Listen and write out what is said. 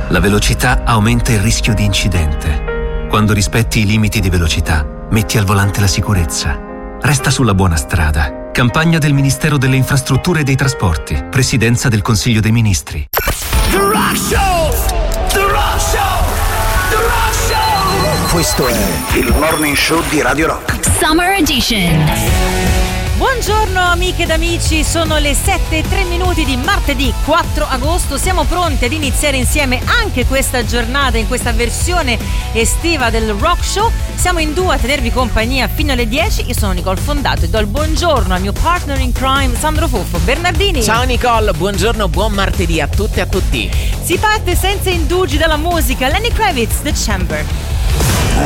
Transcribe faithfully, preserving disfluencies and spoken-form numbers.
La velocità aumenta il rischio di incidente. Quando rispetti i limiti di velocità, metti al volante la sicurezza. Resta sulla buona strada. Campagna del Ministero delle Infrastrutture e dei Trasporti. Presidenza del Consiglio dei Ministri. The Rock Show! The Rock Show! The Rock Show! Questo è il Morning Show di Radio Rock. Summer Edition. Buongiorno amiche ed amici, sono le sette e tre minuti di martedì quattro agosto. Siamo pronti ad iniziare insieme anche questa giornata in questa versione estiva del Rock Show. Siamo in due a tenervi compagnia fino alle dieci. Io sono Nicole Fondato e do il buongiorno al mio partner in crime Sandro Fuffo Bernardini. Ciao Nicole, buongiorno, buon martedì a tutte e a tutti. Si parte senza indugi dalla musica. Lenny Kravitz, The Chamber.